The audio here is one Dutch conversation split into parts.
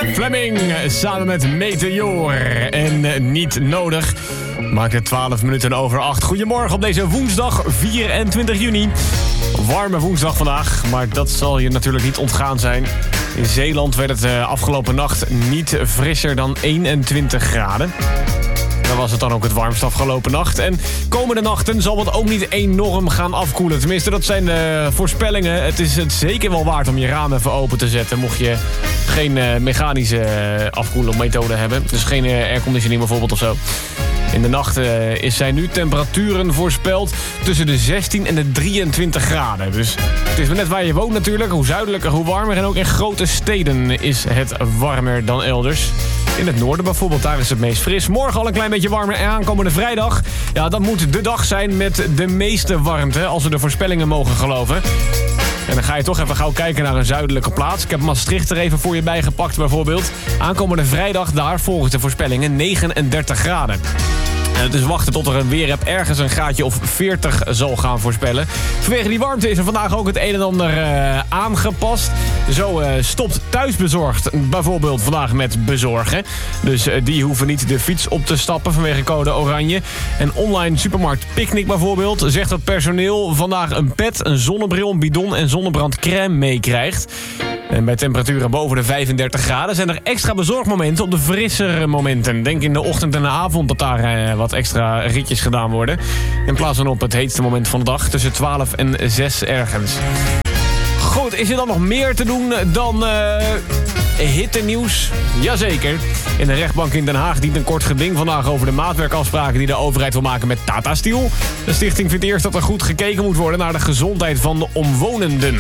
Fleming samen met Meteor en Niet Nodig. Maakt het 12 minuten over 8. Goedemorgen op deze woensdag 24 juni. Warme woensdag vandaag, maar dat zal je natuurlijk niet ontgaan zijn. In Zeeland werd het afgelopen nacht niet frisser dan 21 graden. Dan was het dan ook het warmst afgelopen nacht. En komende nachten zal het ook niet enorm gaan afkoelen. Tenminste, dat zijn de voorspellingen. Het is het zeker wel waard om je raam even open te zetten. Mocht je geen mechanische afkoelmethode hebben. Dus geen airconditioning bijvoorbeeld of zo. In de nacht zijn nu temperaturen voorspeld tussen de 16 en de 23 graden. Dus het is net waar je woont natuurlijk. Hoe zuidelijker, hoe warmer. En ook in grote steden is het warmer dan elders. In het noorden bijvoorbeeld, daar is het meest fris. Morgen al een klein beetje warmer en aankomende vrijdag. Ja, dat moet de dag zijn met de meeste warmte, als we de voorspellingen mogen geloven. En dan ga je toch even gauw kijken naar een zuidelijke plaats. Ik heb Maastricht er even voor je bijgepakt bijvoorbeeld. Aankomende vrijdag daar volgens de voorspellingen 39 graden. Dus wachten tot er een weerapp ergens een graadje of 40 zal gaan voorspellen. Vanwege die warmte is er vandaag ook het een en ander aangepast. Zo stopt Thuisbezorgd bijvoorbeeld vandaag met bezorgen. Dus die hoeven niet de fiets op te stappen vanwege code oranje. En online supermarkt Picnic bijvoorbeeld zegt dat personeel vandaag een pet, een zonnebril, een bidon en zonnebrandcrème meekrijgt. En bij temperaturen boven de 35 graden zijn er extra bezorgmomenten op de frissere momenten. Denk in de ochtend en de avond dat daar wat extra ritjes gedaan worden. In plaats van op het heetste moment van de dag tussen 12 en 6 ergens. Goed, is er dan nog meer te doen dan hittenieuws? Jazeker. In de rechtbank in Den Haag dient een kort geding vandaag over de maatwerkafspraken die de overheid wil maken met Tata Steel. De stichting vindt eerst dat er goed gekeken moet worden naar de gezondheid van de omwonenden.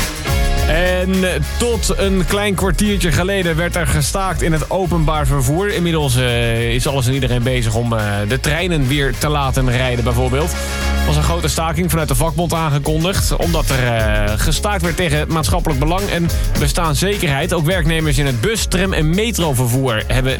En tot een klein kwartiertje geleden werd er gestaakt in het openbaar vervoer. Inmiddels is alles en iedereen bezig om de treinen weer te laten rijden bijvoorbeeld. Er was een grote staking vanuit de vakbond aangekondigd. Omdat er gestaakt werd tegen het maatschappelijk belang en bestaanszekerheid. Ook werknemers in het bus, tram en metrovervoer hebben